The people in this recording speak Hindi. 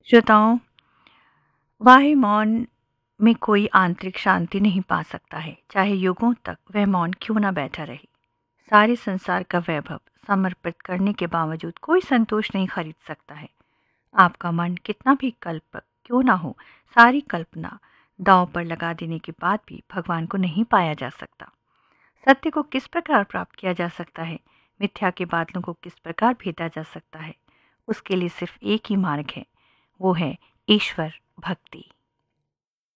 श्रोताओं, वाह मौन में कोई आंतरिक शांति नहीं पा सकता है, चाहे युगों तक वह मौन क्यों ना बैठा रहे। सारे संसार का वैभव समर्पित करने के बावजूद कोई संतोष नहीं खरीद सकता है। आपका मन कितना भी कल्पक क्यों ना हो, सारी कल्पना दांव पर लगा देने के बाद भी भगवान को नहीं पाया जा सकता। सत्य को किस प्रकार प्राप्त किया जा सकता है, मिथ्या के बादलों को किस प्रकार भेदा जा सकता है, उसके लिए सिर्फ एक ही मार्ग है, वो है ईश्वर भक्ति।